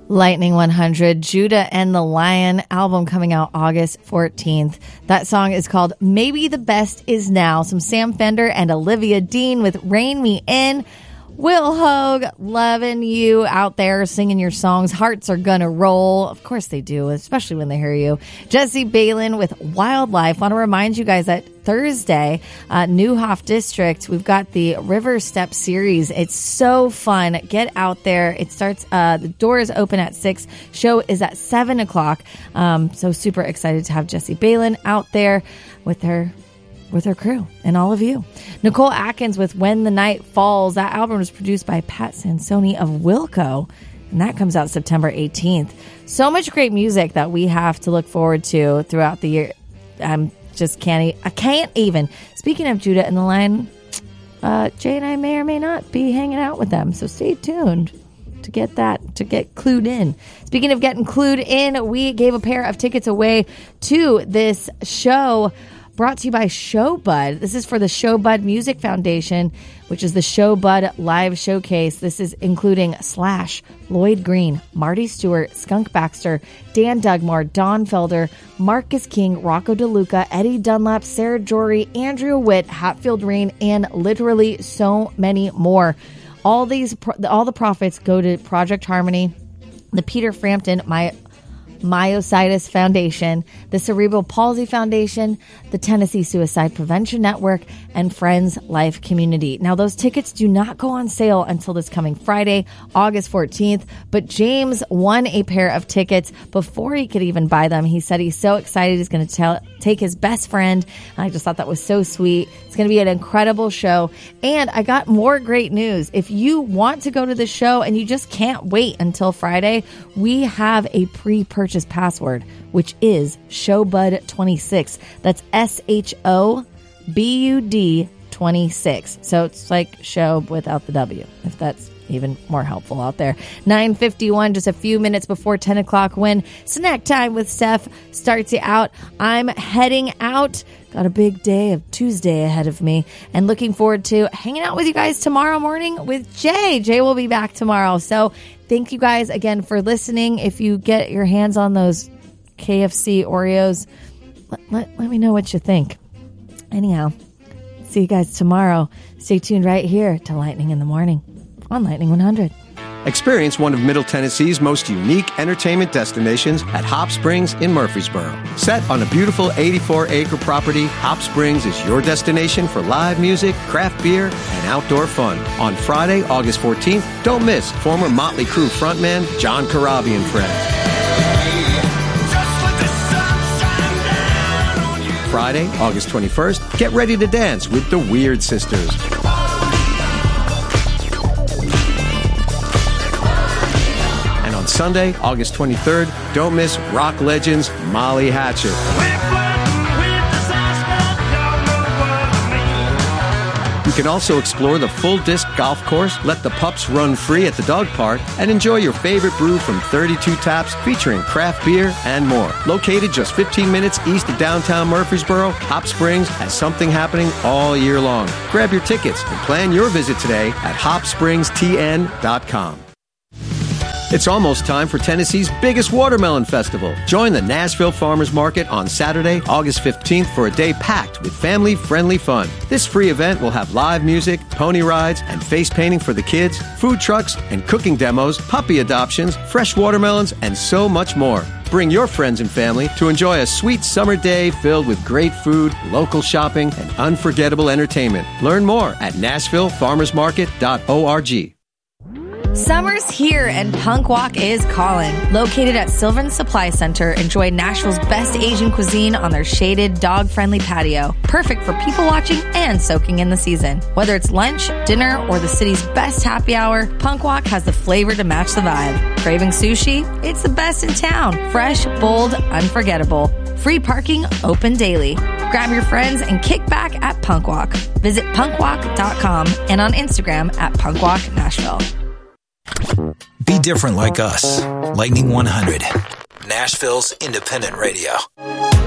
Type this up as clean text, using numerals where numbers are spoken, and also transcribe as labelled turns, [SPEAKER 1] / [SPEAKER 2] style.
[SPEAKER 1] Lightning 100, Judah and the Lion, album coming out August 14th. That song is called Maybe the Best Is Now. Some Sam Fender and Olivia Dean with Rein Me In. Will Hogue, loving you out there singing your songs. Hearts are gonna roll. Of course they do, especially when they hear you. Jesse Balin with Wildlife. Want to remind you guys that Thursday, Neuhoff District, we've got the River Step series. It's so fun. Get out there. It starts, the doors open at 6. Show is at 7 o'clock. So super excited to have Jesse Balin out there with her crew and all of you. Nicole Atkins with When the Night Falls. That album was produced by Pat Sansoni of Wilco, and that comes out September 18th. So much great music that we have to look forward to throughout the year. I can't even. Speaking of Judah and the Lion, Jay and I may or may not be hanging out with them, so stay tuned to get clued in. Speaking of getting clued in, we gave a pair of tickets away to this show brought to you by Showbud. This is for the Showbud Music Foundation, which is the Showbud Live Showcase. This is including Slash, Lloyd Green, Marty Stewart, Skunk Baxter, Dan Dugmore, Don Felder, Marcus King, Rocco DeLuca, Eddie Dunlap, Sarah Jory, Andrea Witt, Hatfield Rain, and literally so many more. All the profits go to Project Harmony, the Peter Frampton Myositis Foundation, the Cerebral Palsy Foundation, the Tennessee Suicide Prevention Network, and Friends Life Community. Now, those tickets do not go on sale until this coming Friday, August 14th, but James won a pair of tickets before he could even buy them. He said he's so excited he's going to take his best friend. I just thought that was so sweet. It's going to be an incredible show. And I got more great news. If you want to go to the show and you just can't wait until Friday, we have a pre-purchase password, which is Showbud26. That's SHOBUD 26. So it's like show without the W, if that's even more helpful out there. 9:51, just a few minutes before 10 o'clock when Snack Time with Steph starts you out. I'm heading out. Got a big day of Tuesday ahead of me and looking forward to hanging out with you guys tomorrow morning with Jay. Jay will be back tomorrow. So thank you guys again for listening. If you get your hands on those KFC Oreos, let me know what you think. Anyhow, see you guys tomorrow. Stay tuned right here to Lightning in the Morning on Lightning 100.
[SPEAKER 2] Experience one of Middle Tennessee's most unique entertainment destinations at Hop Springs in Murfreesboro. Set on a beautiful 84-acre property, Hop Springs is your destination for live music, craft beer, and outdoor fun. On Friday, August 14th, don't miss former Motley Crue frontman John Corabi and friends. Friday, August 21st, get ready to dance with the Weird Sisters. Sunday, August 23rd, don't miss rock legends Molly Hatchet. You can also explore the full disc golf course, let the pups run free at the dog park, and enjoy your favorite brew from 32 Taps featuring craft beer and more. Located just 15 minutes east of downtown Murfreesboro, Hop Springs has something happening all year long. Grab your tickets and plan your visit today at hopspringstn.com. It's almost time for Tennessee's biggest watermelon festival. Join the Nashville Farmers Market on Saturday, August 15th for a day packed with family-friendly fun. This free event will have live music, pony rides, and face painting for the kids, food trucks and cooking demos, puppy adoptions, fresh watermelons, and so much more. Bring your friends and family to enjoy a sweet summer day filled with great food, local shopping, and unforgettable entertainment. Learn more at NashvilleFarmersMarket.org.
[SPEAKER 1] Summer's here and Punk Walk is calling. Located at Sylvan Supply Center, enjoy Nashville's best Asian cuisine on their shaded, dog-friendly patio. Perfect for people watching and soaking in the season. Whether it's lunch, dinner, or the city's best happy hour, Punk Walk has the flavor to match the vibe. Craving sushi? It's the best in town. Fresh, bold, unforgettable. Free parking, open daily. Grab your friends and kick back at Punk Walk. Visit punkwalk.com and on Instagram at punkwalknashville.
[SPEAKER 3] Be different like us. Lightning 100. Nashville's independent radio.